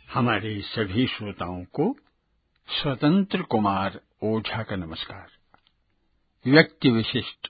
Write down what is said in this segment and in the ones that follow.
हमारे सभी श्रोताओं को स्वतंत्र कुमार ओझा का नमस्कार। व्यक्ति विशिष्ट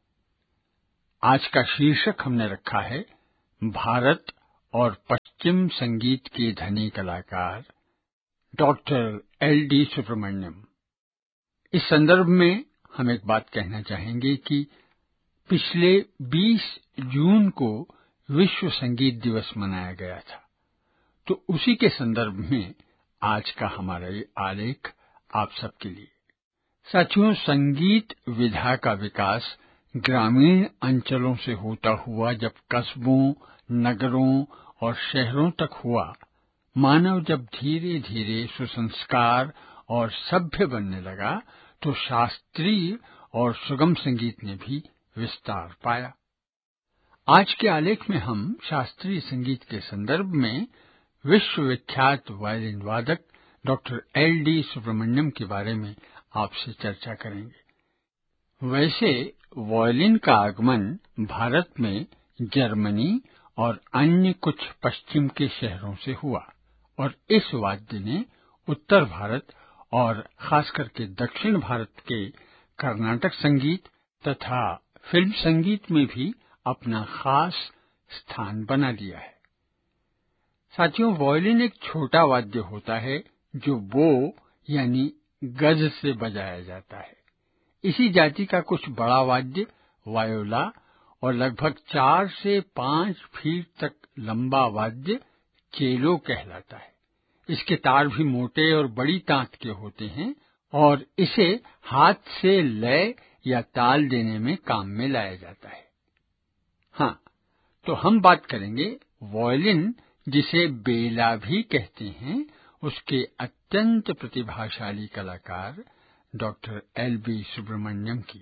आज का शीर्षक हमने रखा है भारत और पश्चिम संगीत के धनी कलाकार डॉक्टर एल.डी. सुब्रमण्यम। इस संदर्भ में हम एक बात कहना चाहेंगे कि पिछले 20 जून को विश्व संगीत दिवस मनाया गया था, तो उसी के संदर्भ में आज का हमारा ये आलेख आप सबके लिए। साथियों, संगीत विधा का विकास ग्रामीण अंचलों से होता हुआ जब कस्बों, नगरों और शहरों तक हुआ, मानव जब धीरे धीरे सुसंस्कार और सभ्य बनने लगा, तो शास्त्रीय और सुगम संगीत ने भी विस्तार पाया। आज के आलेख में हम शास्त्रीय संगीत के संदर्भ में विश्वविख्यात वायलिन वादक डॉक्टर एल.डी. सुब्रमण्यम के बारे में आपसे चर्चा करेंगे। वैसे वायलिन का आगमन भारत में जर्मनी और अन्य कुछ पश्चिम के शहरों से हुआ और इस वाद्य ने उत्तर भारत और खास करके दक्षिण भारत के कर्नाटक संगीत तथा फिल्म संगीत में भी अपना खास स्थान बना लिया है। साथियों, वायलिन एक छोटा वाद्य होता है जो बो यानी गज से बजाया जाता है। इसी जाति का कुछ बड़ा वाद्य वायोला और लगभग 4 से 5 फीट तक लंबा वाद्य चेलो कहलाता है। इसके तार भी मोटे और बड़ी तांत के होते हैं और इसे हाथ से लय या ताल देने में काम में लाया जाता है। हाँ, तो हम बात करेंगे वायलिन, जिसे बेला भी कहते हैं, उसके अत्यंत प्रतिभाशाली कलाकार डॉक्टर एल.बी. सुब्रमण्यम की।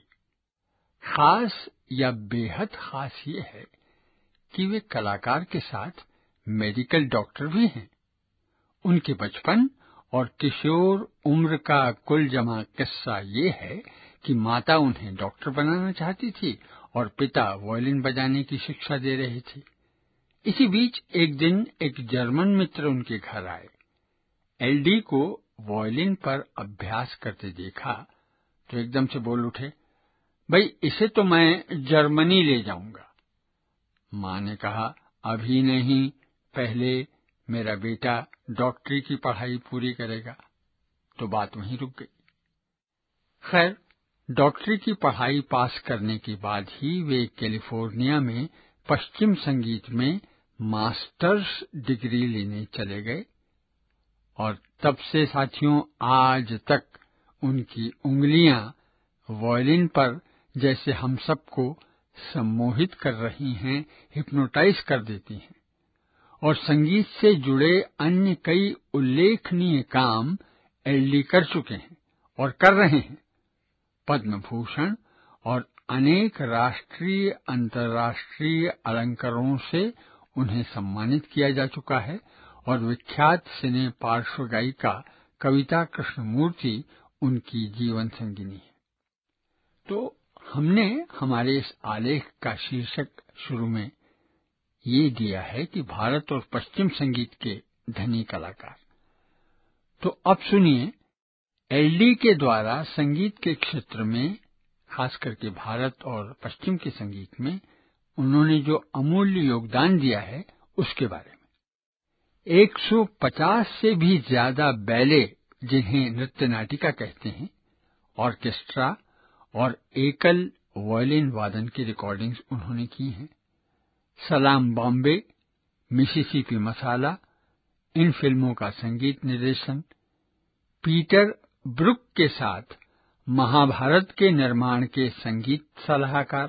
खास या बेहद खास ये है कि वे कलाकार के साथ मेडिकल डॉक्टर भी हैं। उनके बचपन और किशोर उम्र का कुल जमा किस्सा ये है कि माता उन्हें डॉक्टर बनाना चाहती थी और पिता वायलिन बजाने की शिक्षा दे रहे थे। इसी बीच एक दिन एक जर्मन मित्र उनके घर आए। एल.डी. को वायलिन पर अभ्यास करते देखा तो एकदम से बोल उठे, भाई इसे तो मैं जर्मनी ले जाऊंगा। माँ ने कहा, अभी नहीं, पहले मेरा बेटा डॉक्टरी की पढ़ाई पूरी करेगा। तो बात वहीं रुक गई। खैर, डॉक्टरी की पढ़ाई पास करने के बाद ही वे कैलिफोर्निया में पश्चिम संगीत में मास्टर्स डिग्री लेने चले गए और तब से साथियों आज तक उनकी उंगलियां वायलिन पर जैसे हम सबको सम्मोहित कर रही हैं, हिप्नोटाइज कर देती हैं। और संगीत से जुड़े अन्य कई उल्लेखनीय काम एल.डी. कर चुके हैं और कर रहे हैं। पद्म भूषण और अनेक राष्ट्रीय अंतर्राष्ट्रीय अलंकरणों से उन्हें सम्मानित किया जा चुका है और विख्यात सिने पार्श्व गायिका कविता कृष्णमूर्ति उनकी जीवन संगिनी है। तो हमने हमारे इस आलेख का शीर्षक शुरू में ये दिया है कि भारत और पश्चिम संगीत के धनी कलाकार। तो अब सुनिए, एल.डी. के द्वारा संगीत के क्षेत्र में, खास करके भारत और पश्चिम के संगीत में, उन्होंने जो अमूल्य योगदान दिया है उसके बारे में। 150 से भी ज्यादा बैले, जिन्हें नृत्य नाटिका कहते हैं, ऑर्केस्ट्रा और एकल वायलिन वादन की रिकॉर्डिंग्स उन्होंने की हैं। सलाम बॉम्बे, मिसिसिपी मसाला, इन फिल्मों का संगीत निर्देशन, पीटर ब्रुक के साथ महाभारत के निर्माण के संगीत सलाहकार,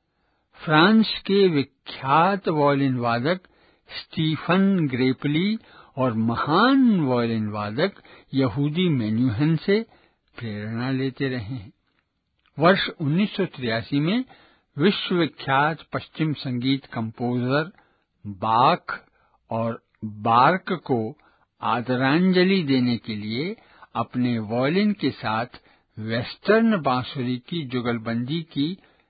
फ्रांस के विख्यात वायलिन वादक स्टीफन ग्रेपली और महान वायलिन वादक यहूदी मेन्यूहेन से प्रेरणा लेते रहे हैं। वर्ष 1983 में विश्वविख्यात पश्चिम संगीत कंपोजर बाख और बार्क को आदरांजलि देने के लिए अपने वायलिन के साथ वेस्टर्न बांसुरी की जुगलबंदी की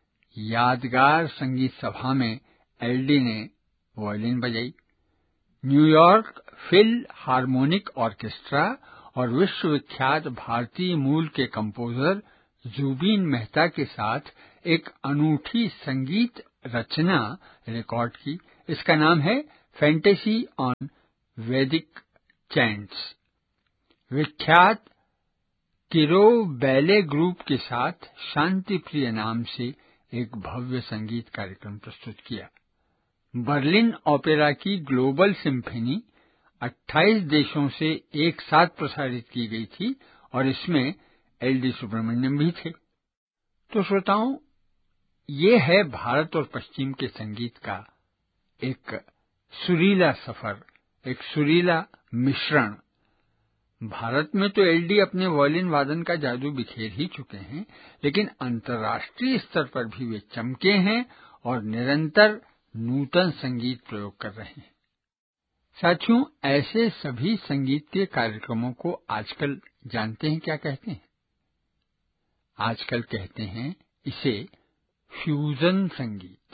यादगार संगीत सभा में एल.डी. ने वायलिन बजाई। न्यूयॉर्क फिल हार्मोनिक ऑर्केस्ट्रा और विश्वविख्यात भारतीय मूल के कंपोजर जुबीन मेहता के साथ एक अनूठी संगीत रचना रिकॉर्ड की। इसका नाम है फैंटेसी ऑन वैदिक चैंट्स। विख्यात किरोव बैले ग्रुप के साथ शांति प्रिय नाम से एक भव्य संगीत कार्यक्रम प्रस्तुत किया। बर्लिन ओपेरा की ग्लोबल सिम्फनी 28 देशों से एक साथ प्रसारित की गई थी और इसमें एल.डी. सुब्रमण्यम भी थे। तो श्रोताओं, ये है भारत और पश्चिम के संगीत का एक सुरीला सफर, एक सुरीला मिश्रण। भारत में तो एल.डी. अपने वायलिन वादन का जादू बिखेर ही चुके हैं, लेकिन अंतर्राष्ट्रीय स्तर पर भी वे चमके हैं और निरंतर नूतन संगीत प्रयोग कर रहे हैं। साथियों, ऐसे सभी संगीतीय कार्यक्रमों को आजकल जानते हैं क्या कहते हैं? आजकल कहते हैं इसे फ्यूजन संगीत।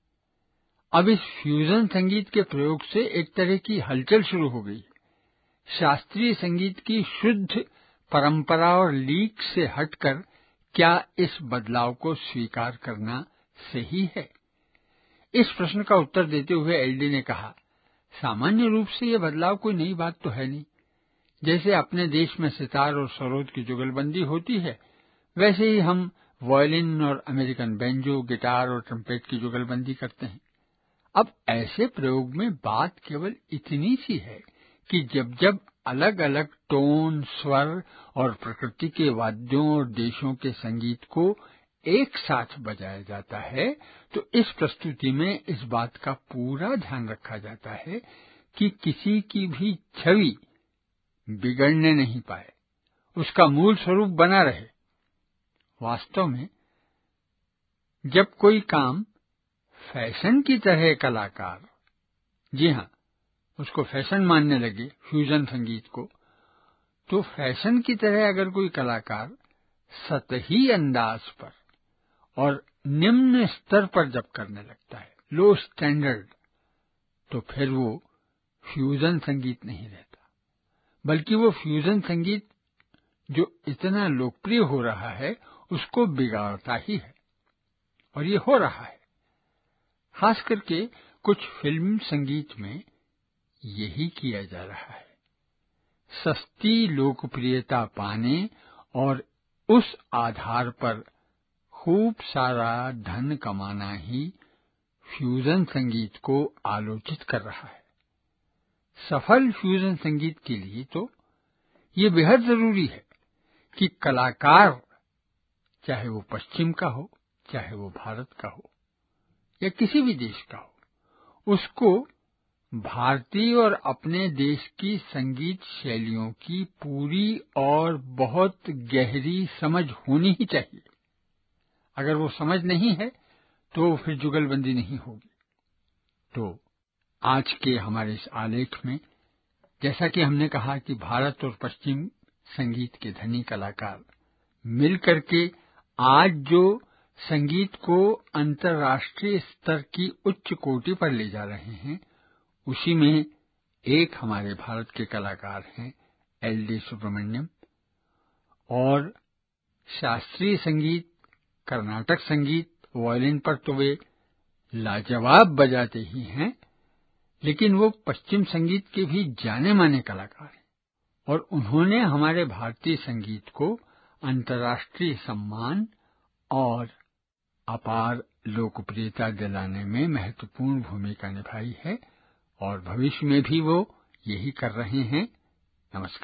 अब इस फ्यूजन संगीत के प्रयोग से एक तरह की हलचल शुरू हो गई। शास्त्रीय संगीत की शुद्ध परंपरा और लीक से हटकर क्या इस बदलाव को स्वीकार करना सही है? इस प्रश्न का उत्तर देते हुए एल.डी. ने कहा, सामान्य रूप से यह बदलाव कोई नई बात तो है नहीं। जैसे अपने देश में सितार और सरोद की जुगलबंदी होती है, वैसे ही हम वायलिन और अमेरिकन बैंजो, गिटार और ट्रम्पेट की जुगलबंदी करते हैं। अब ऐसे प्रयोग में बात केवल इतनी सी है कि जब जब अलग अलग टोन, स्वर और प्रकृति के वाद्यों और देशों के संगीत को एक साथ बजाया जाता है, तो इस प्रस्तुति में इस बात का पूरा ध्यान रखा जाता है कि किसी की भी छवि बिगड़ने नहीं पाए, उसका मूल स्वरूप बना रहे। वास्तव में जब कोई काम फैशन की तरह कलाकार, जी हाँ, उसको फैशन मानने लगे फ्यूजन संगीत को, तो फैशन की तरह अगर कोई कलाकार सतही अंदाज पर और निम्न स्तर पर जब करने लगता है, लो स्टैंडर्ड, तो फिर वो फ्यूजन संगीत नहीं रहता, बल्कि वो फ्यूजन संगीत जो इतना लोकप्रिय हो रहा है उसको बिगाड़ता ही है। और ये हो रहा है। खास करके कुछ फिल्म संगीत में यही किया जा रहा है। सस्ती लोकप्रियता पाने और उस आधार पर खूब सारा धन कमाना ही फ्यूजन संगीत को आलोचित कर रहा है। सफल फ्यूजन संगीत के लिए तो ये बेहद जरूरी है कि कलाकार, चाहे वो पश्चिम का हो, चाहे वो भारत का हो या किसी भी देश का हो, उसको भारतीय और अपने देश की संगीत शैलियों की पूरी और बहुत गहरी समझ होनी ही चाहिए। अगर वो समझ नहीं है तो फिर जुगलबंदी नहीं होगी। तो आज के हमारे इस आलेख में, जैसा कि हमने कहा कि भारत और पश्चिम संगीत के धनी कलाकार मिलकर के आज जो संगीत को अंतर्राष्ट्रीय स्तर की उच्च कोटि पर ले जा रहे हैं, उसी में एक हमारे भारत के कलाकार हैं एल.डी. सुब्रमण्यम। और शास्त्रीय संगीत, कर्नाटक संगीत, वायलिन पर तो वे लाजवाब बजाते ही हैं, लेकिन वो पश्चिम संगीत के भी जाने माने कलाकार हैं और उन्होंने हमारे भारतीय संगीत को अंतर्राष्ट्रीय सम्मान और अपार लोकप्रियता दिलाने में महत्वपूर्ण भूमिका निभाई है और भविष्य में भी वो यही कर रहे हैं। नमस्कार।